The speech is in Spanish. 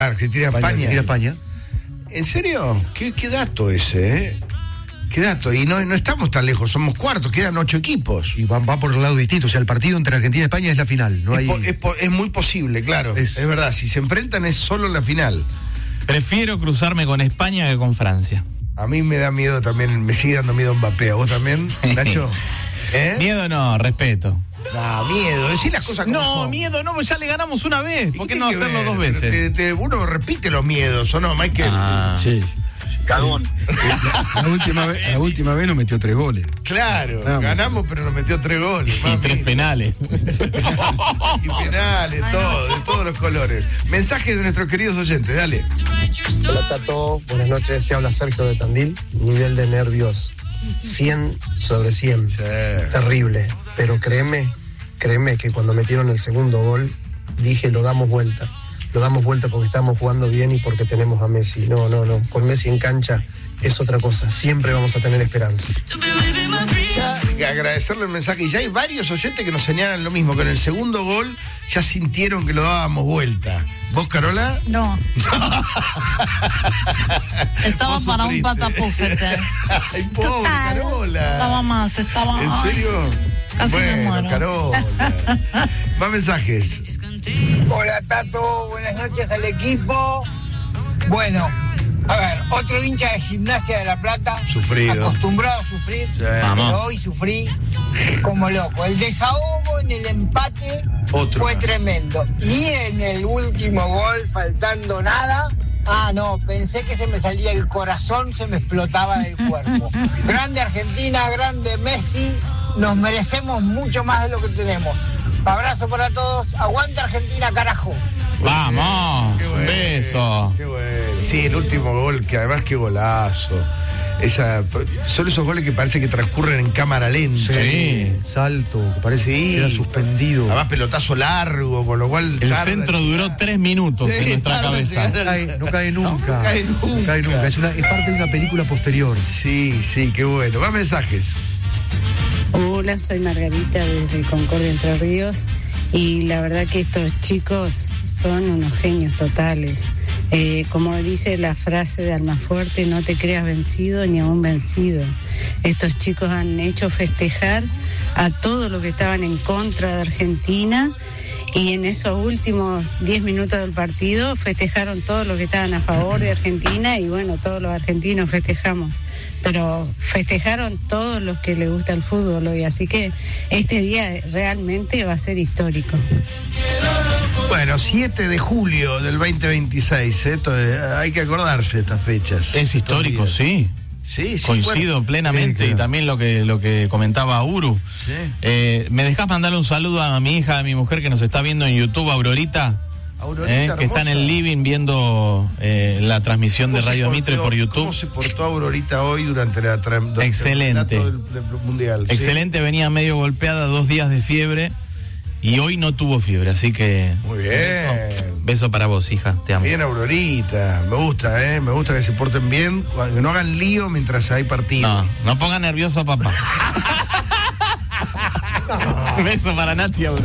Argentina-España. ¿En serio? ¿Qué dato ese, ¿Qué dato? Y no estamos tan lejos, somos cuartos, quedan 8 equipos. Y va por lados distintos, o sea, el partido entre Argentina y España es la final. Es muy posible, claro, es verdad, si se enfrentan es solo la final. Prefiero cruzarme con España que con Francia. A mí me da miedo también, me sigue dando miedo Mbappé. ¿A vos también, Nacho? Miedo no, respeto. No, miedo, decir las cosas como son. Miedo no, pues ya le ganamos una vez. ¿Por qué no hacerlo 2 veces? Uno repite los miedos, ¿o no, Michael? Sí. Cagón. La última vez nos metió 3 goles. Claro, ganamos, pero nos metió 3 goles. Y 3 penales. Y penales, todo, de todos los colores. Mensajes de nuestros queridos oyentes, dale. Hola, Tato. Buenas noches, te habla Sergio de Tandil. Nivel de nervios 100 sobre 100. Sí. Terrible. Pero créeme que cuando metieron el segundo gol, dije, lo damos vuelta. Lo damos vuelta porque estamos jugando bien y porque tenemos a Messi. No. Con Messi en cancha es otra cosa. Siempre vamos a tener esperanza. Ya, agradecerle el mensaje. Y ya hay varios oyentes que nos señalan lo mismo, que en el segundo gol ya sintieron que lo dábamos vuelta. ¿Vos, Carola? No. Estaba para un patapúfete. Ay, pobre Carola. Estaba más, estaba... ¿En serio? Casi me muero. Carola. Más mensajes. Hola, Tato, buenas noches al equipo. Bueno, a ver, otro hincha de Gimnasia de La Plata. Sufrido. Acostumbrado a sufrir, Sí. pero hoy sufrí como loco. El desahogo en el empate fue tremendo. Y en el último gol, faltando nada, pensé que se me salía el corazón, se me explotaba del cuerpo. Grande Argentina, grande Messi, nos merecemos mucho más de lo que tenemos. Abrazo para todos, aguanta Argentina, carajo. Vamos, Qué bueno, beso. Qué bueno. Sí, el último gol, que además qué golazo. Son esos goles que parece que transcurren en cámara lenta. Sí. Salto, que parece que queda suspendido. Además pelotazo largo, con lo cual... El centro duró 3 minutos en nuestra cabeza. No cae nunca. No cae nunca. Es parte de una película posterior. Sí, qué bueno. Más mensajes. Hola, soy Margarita desde Concordia, Entre Ríos, y la verdad que estos chicos son unos genios totales. Como dice la frase de Almafuerte, no te creas vencido ni aún vencido. Estos chicos han hecho festejar a todos los que estaban en contra de Argentina, y en esos últimos 10 minutos del partido festejaron todos los que estaban a favor de Argentina, y bueno, todos los argentinos festejamos, pero festejaron todos los que les gusta el fútbol hoy, así que este día realmente va a ser histórico. Bueno, 7 de julio del 2026, hay que acordarse de estas fechas. Es histórico, sí. Sí, coincido plenamente, claro. Y también lo que comentaba Uru. Sí. ¿Me dejás mandarle un saludo a mi hija, a mi mujer que nos está viendo en YouTube, Aurorita? Que está en el living viendo la transmisión de Radio Mitre por YouTube. ¿Cómo se portó Aurorita hoy durante la excelente del Mundial? Excelente, ¿sí? Venía medio golpeada, 2 días de fiebre. Y hoy no tuvo fiebre, así que... Muy bien. Beso para vos, hija, te amo. Bien, Aurorita, me gusta que se porten bien, que no hagan lío mientras hay partido. No ponga nervioso a papá. Beso para Nati, Aurorita.